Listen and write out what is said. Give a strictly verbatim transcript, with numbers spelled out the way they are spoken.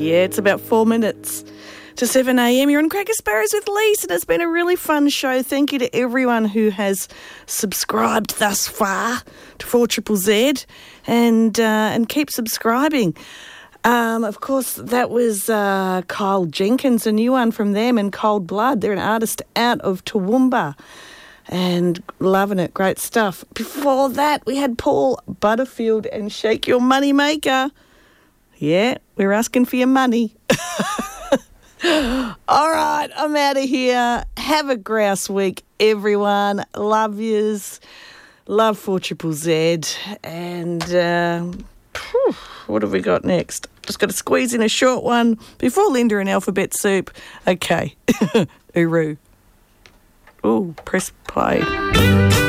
Yeah, it's about four minutes to seven a.m. You're on Cracker Sparrows with Lise, and it's been a really fun show. Thank you to everyone who has subscribed thus far to four Z Z Z, and uh, and keep subscribing. Um, of course, that was uh, Kyle Jenkins, a new one from them, and Cold Blood. They're an artist out of Toowoomba, and loving it. Great stuff. Before that, we had Paul Butterfield and Shake Your Money Maker. Yeah, we're asking for your money. All right, I'm out of here. Have a grouse week, everyone. Love yous. Love four Z Z Z. And uh, whew, what have we got next? Just got to squeeze in a short one before Linda and Alphabet Soup. Okay. Uru. Ooh, press play.